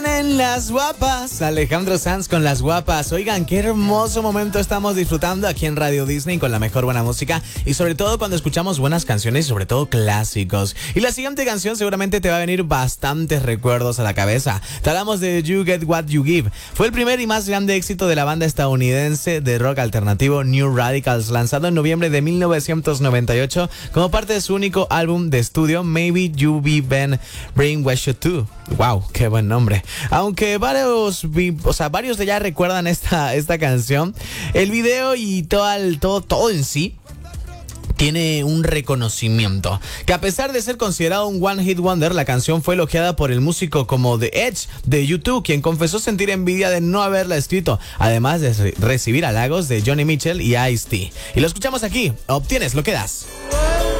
En Las Guapas, Alejandro Sanz con Las Guapas. Oigan, qué hermoso momento estamos disfrutando aquí en Radio Disney con la mejor buena música y sobre todo cuando escuchamos buenas canciones y sobre todo clásicos. Y la siguiente canción seguramente te va a venir bastantes recuerdos a la cabeza. Te hablamos de You Get What You Give. Fue el primer y más grande éxito de la banda estadounidense de rock alternativo New Radicals, lanzado en noviembre de 1998 como parte de su único álbum de estudio Maybe You Be Ben Brainwashed Too. Wow, qué buen nombre. Aunque varios de ya recuerdan esta canción, el video y todo en sí tiene un reconocimiento. Que a pesar de ser considerado un One Hit Wonder, la canción fue elogiada por el músico como The Edge de U2, quien confesó sentir envidia de no haberla escrito, además de recibir halagos de Johnny Mitchell y Ice-T. Y lo escuchamos aquí, Obtienes lo que das.